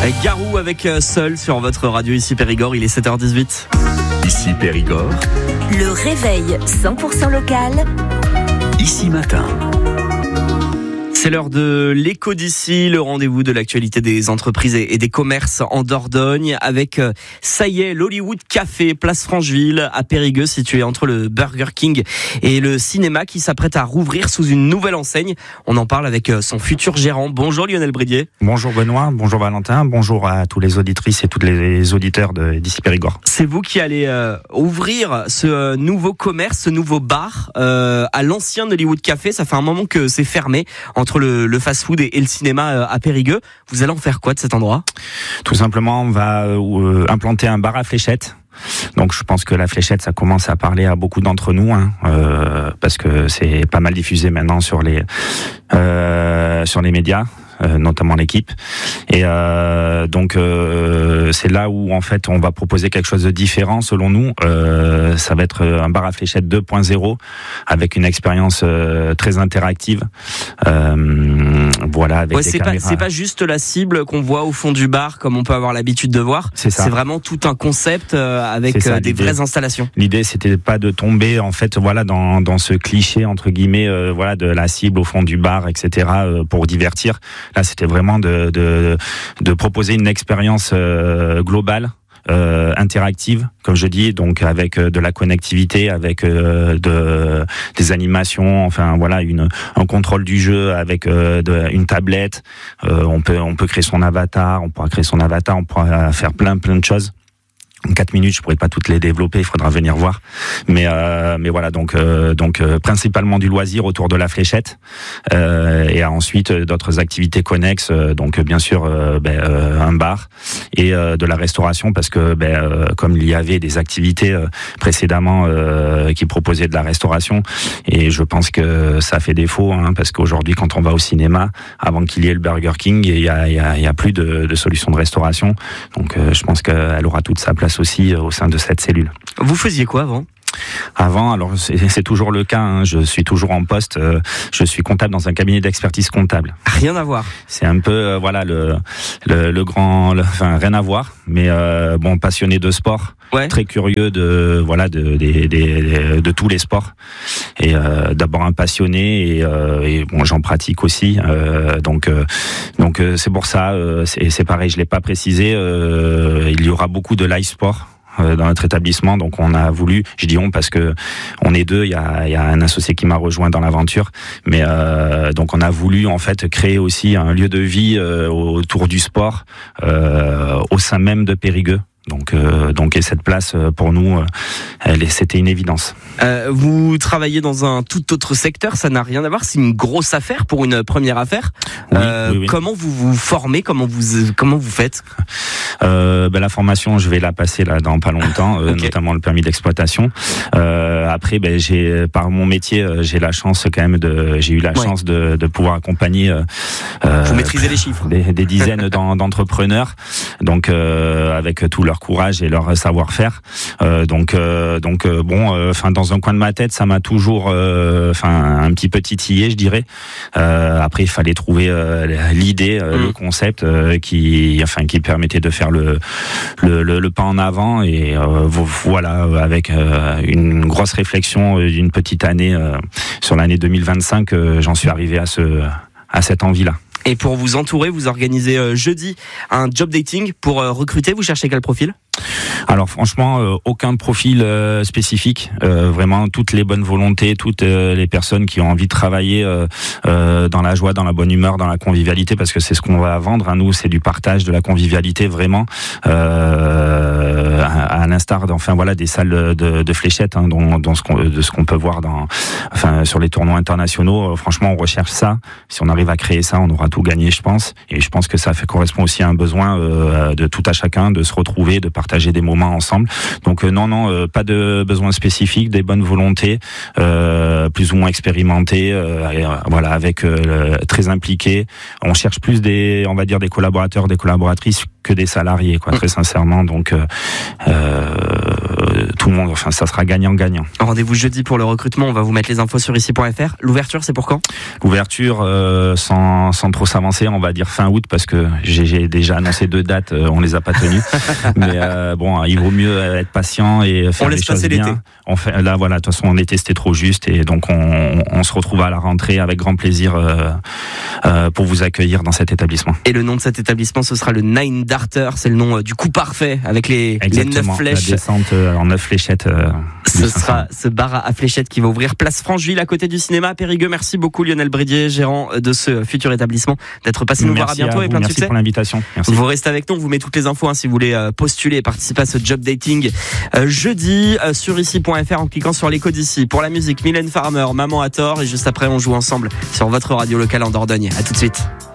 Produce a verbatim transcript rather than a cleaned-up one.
Garou avec Seul sur votre radio ici Périgord, il est sept heures dix-huit. Ici Périgord. Le réveil cent pour cent local. Ici Matin. C'est l'heure de l'écho d'ici, le rendez-vous de l'actualité des entreprises et des commerces en Dordogne avec, ça y est, l'Hollywood Café, place Francheville, à Périgueux, situé entre le Burger King et le cinéma qui s'apprête à rouvrir sous une nouvelle enseigne. On en parle avec son futur gérant. Bonjour Lionel Bridier. Bonjour Benoît, bonjour Valentin, bonjour à tous les auditrices et tous les auditeurs de, d'ici Périgord. C'est vous qui allez euh, ouvrir ce euh, nouveau commerce, ce nouveau bar euh, à l'ancien Hollywood Café. Ça fait un moment que c'est fermé entre le, le fast-food et, et le cinéma à Périgueux. Vous allez en faire quoi de cet endroit ? Tout simplement, on va euh, implanter un bar à fléchettes. Donc je pense que la fléchette, ça commence à parler à beaucoup d'entre nous, hein, euh, parce que c'est pas mal diffusé maintenant sur les euh, sur les médias. Euh, notamment l'équipe, et euh, donc euh, c'est là où en fait on va proposer quelque chose de différent selon nous. Euh, ça va être un bar à fléchettes deux point zéro avec une expérience euh, très interactive. Euh, voilà, avec ouais, des c'est caméras. pas c'est pas juste la cible qu'on voit au fond du bar comme on peut avoir l'habitude de voir. C'est ça. C'est vraiment tout un concept euh, avec ça, euh, des vraies installations. L'idée c'était pas de tomber en fait voilà dans dans ce cliché entre guillemets euh, voilà de la cible au fond du bar, et cetera euh, pour divertir. Là, c'était vraiment de, de, de proposer une expérience euh, globale, euh, interactive, comme je dis, donc avec euh, de la connectivité, avec euh, de, des animations, enfin voilà, une, un contrôle du jeu avec euh, de, une tablette. Euh, on peut, on peut créer son avatar, on pourra créer son avatar, on pourra faire plein, plein de choses. En quatre minutes, je pourrais pas toutes les développer, il faudra venir voir. Mais euh, mais voilà, donc euh, donc euh, principalement du loisir autour de la fléchette, euh, et ensuite euh, d'autres activités connexes. Euh, donc bien sûr euh, ben, euh, un bar et euh, de la restauration, parce que ben euh, comme il y avait des activités euh, précédemment euh, qui proposaient de la restauration, et je pense que ça fait défaut, hein, parce qu'aujourd'hui quand on va au cinéma, avant qu'il y ait le Burger King, il y a il y a il y a plus de, de solutions de restauration. Donc euh, je pense qu'elle aura toute sa place aussi au sein de cette cellule. Vous faisiez quoi avant ? Avant, alors c'est, c'est toujours le cas, hein, je suis toujours en poste, euh, je suis comptable dans un cabinet d'expertise comptable. Rien à voir. C'est un peu euh, voilà le, le le grand, le, enfin rien à voir, mais euh, bon, passionné de sport, ouais. Très curieux de voilà de de, de, de, de tous les sports, et euh, d'abord un passionné, et, euh, et bon j'en pratique aussi, euh, donc euh, donc euh, c'est pour ça, euh, c'est, c'est pareil, je l'ai pas précisé, euh, il y aura beaucoup de live sport dans notre établissement, donc on a voulu, je dis on parce que on est deux, il y a, il y a un associé qui m'a rejoint dans l'aventure, mais euh, donc on a voulu en fait créer aussi un lieu de vie euh, autour du sport euh, au sein même de Périgueux. Donc, euh, donc et cette place pour nous, elle, c'était une évidence. Euh, vous travaillez dans un tout autre secteur, ça n'a rien à voir. C'est une grosse affaire pour une première affaire. Oui, euh, oui, oui. Comment vous vous formez, comment vous comment vous faites euh, ben, la formation, je vais la passer là dans pas longtemps, euh, okay. Notamment le permis d'exploitation. Euh, après, ben j'ai par mon métier, j'ai la chance quand même de, j'ai eu la ouais. chance de, de pouvoir accompagner. Euh, vous maîtrisez les chiffres. Des, des dizaines d'entrepreneurs, donc euh, avec tout leur courage et leur savoir-faire. Euh, donc, euh, donc euh, bon, enfin euh, dans un coin de ma tête, ça m'a toujours, enfin euh, un petit peu titillé, je dirais. Euh, après, il fallait trouver euh, l'idée, euh, mmh. le concept euh, qui, enfin, qui permettait de faire le le, le, le pas en avant. Et euh, voilà, avec euh, une grosse réflexion d'une petite année euh, sur l'année deux mille vingt-cinq, euh, j'en suis arrivé à ce à cette envie-là. Et pour vous entourer, vous organisez euh, jeudi un job dating pour euh, recruter. Vous cherchez quel profil ? Alors franchement, euh, aucun profil euh, spécifique. Euh, vraiment, toutes les bonnes volontés, toutes euh, les personnes qui ont envie de travailler euh, euh, dans la joie, dans la bonne humeur, dans la convivialité, parce que c'est ce qu'on va vendre. Hein, nous, c'est du partage, de la convivialité, vraiment. Euh, à, à l'instar, enfin voilà, des salles de, de fléchettes, hein, dont, dont ce qu'on, de ce qu'on peut voir dans, enfin sur les tournois internationaux. Euh, franchement, on recherche ça. Si on arrive à créer ça, on aura tout gagné, je pense. Et je pense que ça fait correspond aussi à un besoin euh, de tout à chacun de se retrouver, de partager des moments ensemble. Donc euh, non, non, euh, pas de besoin spécifique, des bonnes volontés, euh, plus ou moins expérimentées, euh, et, euh, voilà, avec euh, très impliqués. On cherche plus des, on va dire, des collaborateurs, des collaboratrices que des salariés, quoi, mmh. très sincèrement. Donc, euh, euh, tout le monde, enfin, ça sera gagnant-gagnant. Rendez-vous jeudi pour le recrutement. On va vous mettre les infos sur ici point f r. L'ouverture, c'est pour quand ? L'ouverture, euh, sans, sans trop s'avancer, on va dire fin août, parce que j'ai, j'ai déjà annoncé deux dates, euh, on les a pas tenues. Mais euh, bon, il vaut mieux être patient et faire on les laisse choses passer bien. l'été. On fait, là, voilà, de toute façon, l'été c'était trop juste, et donc on, on se retrouve à la rentrée avec grand plaisir euh, euh, pour vous accueillir dans cet établissement. Et le nom de cet établissement, ce sera le Nine Darter. C'est le nom du coup parfait avec les, les neuf flèches. La descente euh, en neuf fléchettes. Euh, ce sera ce bar à fléchettes qui va ouvrir place Francheville à côté du cinéma à Périgueux. Merci beaucoup Lionel Bridier, gérant de ce futur établissement, d'être passé nous voir. À bientôt à et plein de merci succès. Merci pour l'invitation. Merci. Vous restez avec nous, on vous met toutes les infos hein, si vous voulez euh, postuler et participer à ce job dating euh, jeudi euh, sur ici point f r en cliquant sur l'écho d'ici. Pour la musique, Mylène Farmer, Maman à tort, et juste après on joue ensemble sur votre radio locale en Dordogne. À tout de suite.